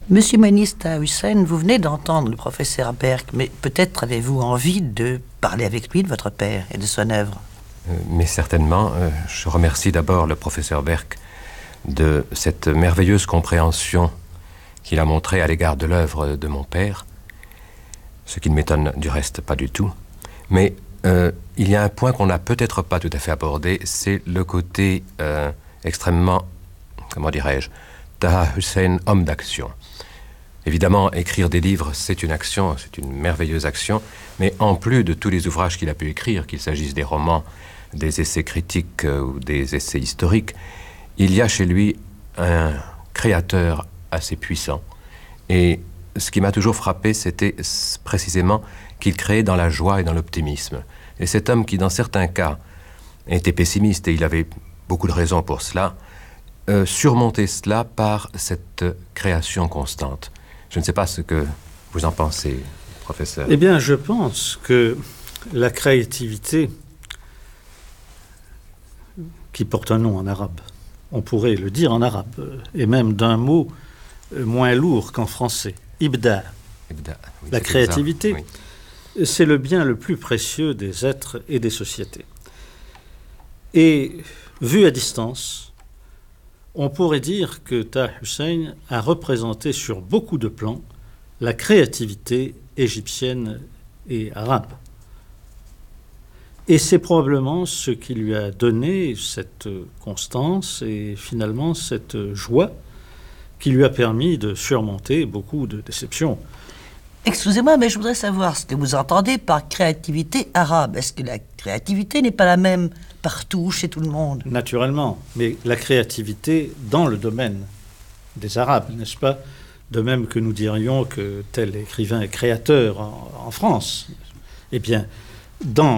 Monsieur Manista Hussein, vous venez d'entendre le professeur Berck, mais peut-être avez-vous envie de parler avec lui de votre père et de son œuvre. Mais certainement, je remercie d'abord le professeur Berck de cette merveilleuse compréhension qu'il a montrée à l'égard de l'œuvre de mon père, ce qui ne m'étonne du reste pas du tout. Mais il y a un point qu'on n'a peut-être pas tout à fait abordé, c'est le côté extrêmement, comment dirais-je, Taha Hussein, homme d'action. Évidemment, écrire des livres, c'est une action, c'est une merveilleuse action, mais en plus de tous les ouvrages qu'il a pu écrire, qu'il s'agisse des romans, des essais critiques ou des essais historiques, il y a chez lui un créateur assez puissant. Et ce qui m'a toujours frappé, c'était précisément qu'il créait dans la joie et dans l'optimisme. Et cet homme qui, dans certains cas, était pessimiste, et il avait beaucoup de raisons pour cela, surmontait cela par cette création constante. Je ne sais pas ce que vous en pensez, professeur. Eh bien, je pense que la créativité, qui porte un nom en arabe, on pourrait le dire en arabe, et même d'un mot moins lourd qu'en français, ibda. Oui, la créativité, oui. C'est le bien le plus précieux des êtres et des sociétés. Et vu à distance, on pourrait dire que Taha Hussein a représenté sur beaucoup de plans la créativité égyptienne et arabe. Et c'est probablement ce qui lui a donné cette constance et finalement cette joie qui lui a permis de surmonter beaucoup de déceptions. Excusez-moi, mais je voudrais savoir ce que vous entendez par créativité arabe. Est-ce que la créativité n'est pas la même partout, chez tout le monde? Naturellement, mais la créativité dans le domaine des Arabes, n'est-ce pas? De même que nous dirions que tel écrivain est créateur en France. Eh bien, dans